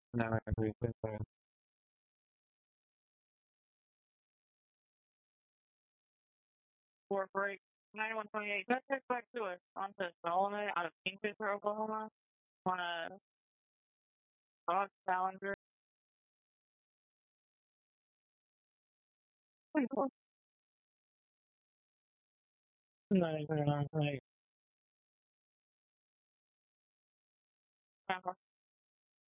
No, I agree with that. 9128. That takes back to us onto Solomon out of Kingfisher, Oklahoma on a Dodge Challenger. 9398.